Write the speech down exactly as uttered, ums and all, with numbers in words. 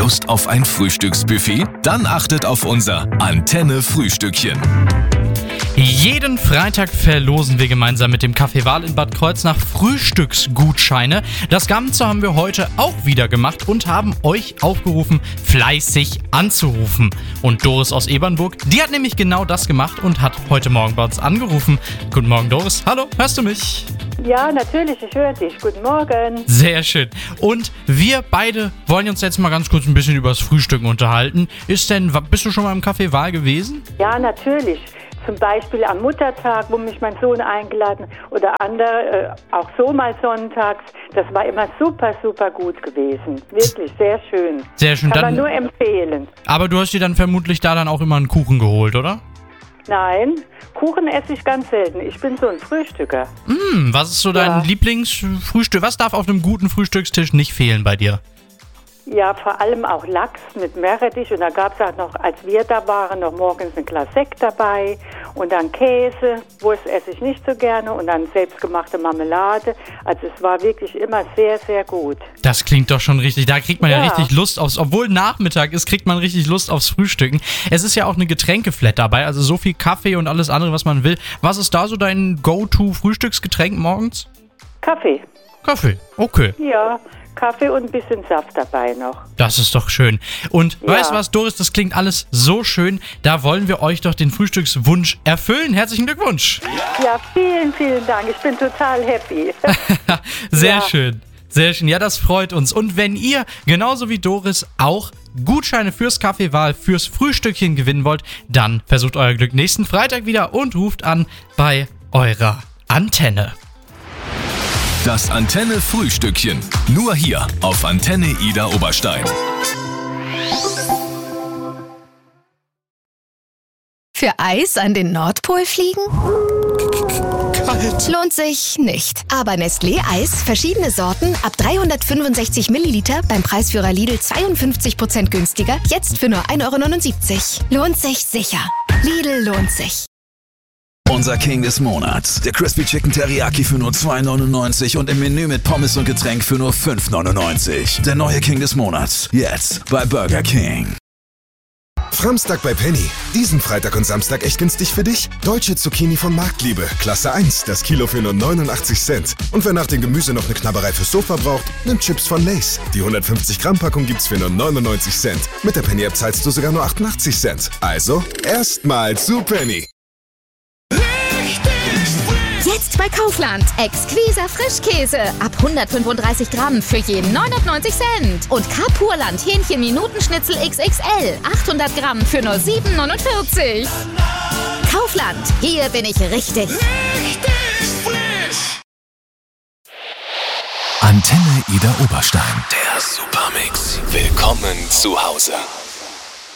Lust auf ein Frühstücksbuffet? Dann achtet auf unser Antenne-Frühstückchen. Jeden Freitag verlosen wir gemeinsam mit dem Café Wahl in Bad Kreuznach Frühstücksgutscheine. Das Ganze haben wir heute auch wieder gemacht und haben euch aufgerufen, fleißig anzurufen. Und Doris aus Ebernburg, die hat nämlich genau das gemacht und hat heute Morgen bei uns angerufen. Guten Morgen, Doris. Hallo, hörst du mich? Ja, natürlich, ich höre dich. Guten Morgen. Sehr schön. Und wir beide wollen uns jetzt mal ganz kurz ein bisschen über das Frühstücken unterhalten. Ist denn, bist du schon mal im Café Wahl gewesen? Ja, natürlich. Zum Beispiel am Muttertag, wo mich mein Sohn eingeladen oder andere, äh, auch so mal sonntags. Das war immer super, super gut gewesen. Wirklich sehr schön. Sehr schön. Kann Dann, man nur empfehlen. aber du hast dir dann vermutlich da dann auch immer einen Kuchen geholt, oder? Nein, Kuchen esse ich ganz selten. Ich bin so ein Frühstücker. Hm, was ist so dein Ja. Lieblingsfrühstück? Was darf auf einem guten Frühstückstisch nicht fehlen bei dir? Ja, vor allem auch Lachs mit Meerrettich. Und da gab es auch noch, als wir da waren, noch morgens ein Glas Sekt dabei. Und dann Käse, Wurst esse ich nicht so gerne. Und dann selbstgemachte Marmelade. Also es war wirklich immer sehr, sehr gut. Das klingt doch schon richtig. Da kriegt man ja, Ja. richtig Lust aufs, obwohl Nachmittag ist, kriegt man richtig Lust aufs Frühstücken. Es ist ja auch eine Getränkeflat dabei, also so viel Kaffee und alles andere, was man will. Was ist da so dein Go-To-Frühstücksgetränk morgens? Kaffee. Kaffee, okay. Ja, Kaffee und ein bisschen Saft dabei noch. Das ist doch schön. Und Ja. weißt du was, Doris, das klingt alles so schön. Da wollen wir euch doch den Frühstückswunsch erfüllen. Herzlichen Glückwunsch. Ja, vielen, vielen Dank. Ich bin total happy. Sehr Ja. schön. Sehr schön. Ja, das freut uns. Und wenn ihr, genauso wie Doris, auch Gutscheine fürs Café Wahl, fürs Frühstückchen gewinnen wollt, dann versucht euer Glück nächsten Freitag wieder und ruft an bei eurer Antenne. Das Antenne-Frühstückchen. Nur hier auf Antenne Ida Oberstein. Für Eis an den Nordpol fliegen? Kalt. Lohnt sich nicht. Aber Nestlé Eis, verschiedene Sorten, ab dreihundertfünfundsechzig Milliliter, beim Preisführer Lidl zweiundfünfzig Prozent günstiger, jetzt für nur ein Euro neunundsiebzig. Lohnt sich sicher. Lidl lohnt sich. Unser King des Monats. Der Crispy Chicken Teriyaki für nur zwei neunundneunzig und im Menü mit Pommes und Getränk für nur fünf neunundneunzig. Der neue King des Monats. Jetzt bei Burger King. Framstag bei Penny. Diesen Freitag und Samstag echt günstig für dich? Deutsche Zucchini von Marktliebe. Klasse eins. Das Kilo für nur neunundachtzig Cent. Und wer nach dem Gemüse noch eine Knabberei fürs Sofa braucht, nimmt Chips von Lay's. Die hundertfünfzig Gramm Packung gibt's für nur neunundneunzig Cent. Mit der Penny App zahlst du sogar nur achtundachtzig Cent. Also, erstmal zu Penny. Jetzt bei Kaufland. Exquiser Frischkäse. Ab hundertfünfunddreißig Gramm für je neunundneunzig Cent. Und Kapurland Hähnchen Minutenschnitzel X X L. achthundert Gramm für nur sieben neunundvierzig. Kaufland. Hier bin ich richtig. Antenne Ida Oberstein. Der Supermix. Willkommen zu Hause.